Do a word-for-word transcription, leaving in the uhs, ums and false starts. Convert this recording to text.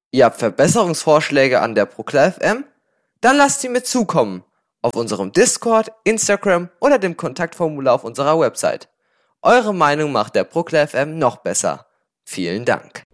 Ihr habt Verbesserungsvorschläge an der ProKlar F M? Dann lasst sie mir zukommen. Auf unserem Discord, Instagram oder dem Kontaktformular auf unserer Website. Eure Meinung macht der ProKlar F M noch besser. Vielen Dank.